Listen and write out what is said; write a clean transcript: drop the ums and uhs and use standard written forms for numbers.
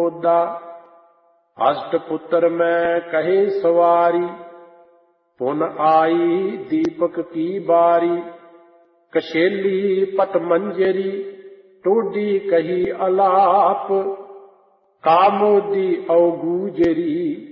मोदा। अष्टपुत्र में कहे सवारी, पुन आई दीपक की बारी। कशेली पट मंजरी, टोडी कही अलाप। कामोदी अवगुजरी,